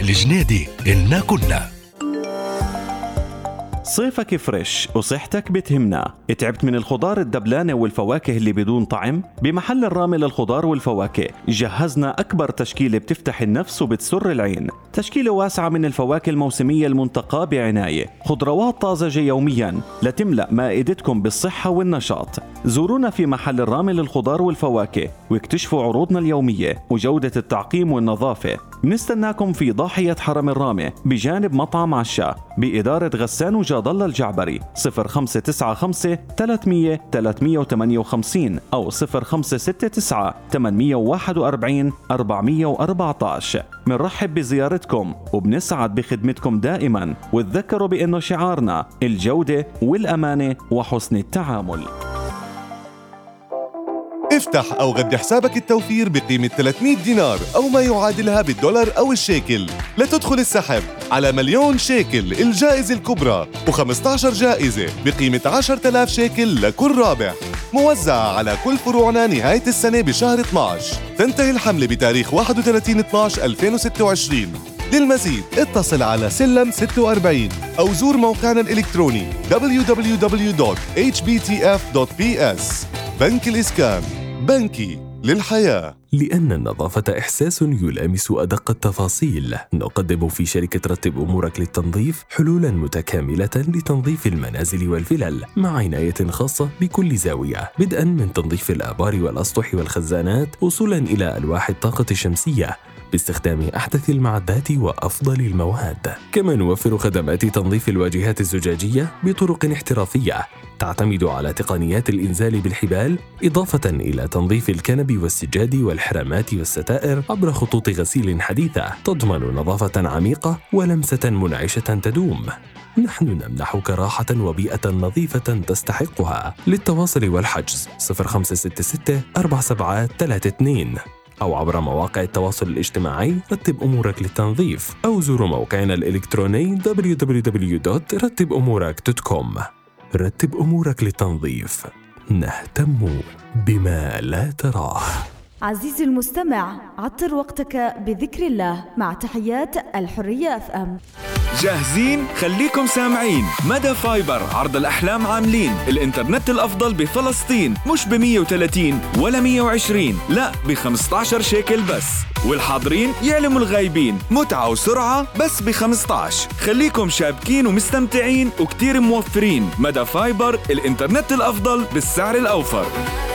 الجنيدي إنا كنا. صيفك فريش وصحتك بتهمنا. تعبت من الخضار الدبلانة والفواكه اللي بدون طعم؟ بمحل الرامي للخضار والفواكه جهزنا أكبر تشكيلة بتفتح النفس وبتسر العين. تشكيلة واسعة من الفواكه الموسمية المنتقاة بعناية، خضروات طازجة يوميا لتملأ مائدتكم بالصحة والنشاط. زورونا في محل الرامي للخضار والفواكه واكتشفوا عروضنا اليومية وجودة التعقيم والنظافة. بنستناكم في ضاحية حرم الرامي بجانب مطعم عشاء بإدارة غسان وجاد الله الجعبري. 0595 300 358 أو 0569 841 414. منرحب بزيارتكم وبنسعد بخدمتكم دائما، وتذكروا بأنه شعارنا الجودة والأمانة وحسن التعامل. افتح أو غد حسابك التوفير بقيمة 300 دينار أو ما يعادلها بالدولار أو الشيكل لتدخل السحب على مليون شيكل الجائزة الكبرى و15 جائزة بقيمة 10,000 شيكل لكل رابح، موزعة على كل فروعنا نهاية السنة بشهر 12. تنتهي الحملة بتاريخ 31/12/2026. للمزيد اتصل على سلم 46 أو زور موقعنا الإلكتروني www.hbtf.ps. بنك الإسكان، بنكي للحياة. لأن النظافة إحساس يلامس أدق التفاصيل، نقدم في شركة رتب أمورك للتنظيف حلولاً متكاملة لتنظيف المنازل والفلل مع عناية خاصة بكل زاوية، بدءاً من تنظيف الآبار والأسطح والخزانات وصولاً إلى ألواح الطاقة الشمسية باستخدام أحدث المعدات وأفضل المواد. كما نوفر خدمات تنظيف الواجهات الزجاجية بطرق احترافية تعتمد على تقنيات الإنزال بالحبال، إضافة إلى تنظيف الكنب والسجاد والحرامات والستائر عبر خطوط غسيل حديثة تضمن نظافة عميقة ولمسة منعشة تدوم. نحن نمنحك راحة وبيئة نظيفة تستحقها. للتواصل والحجز 0566 4732 أو عبر مواقع التواصل الاجتماعي رتب أمورك للتنظيف، أو زوروا موقعنا الإلكتروني www.rattibumourak.com. رتب أمورك للتنظيف، نهتم بما لا تراه. عزيزي المستمع، عطر وقتك بذكر الله مع تحيات الحرية FM. جاهزين؟ خليكم سامعين. مدى فايبر عرض الأحلام عاملين الإنترنت الأفضل بفلسطين، مش ب130 ولا 120، لا ب15 شيكل بس. والحاضرين يعلموا الغايبين، متعة وسرعة بس ب15. خليكم شابكين ومستمتعين وكتير موفرين. مدى فايبر الإنترنت الأفضل بالسعر الأوفر.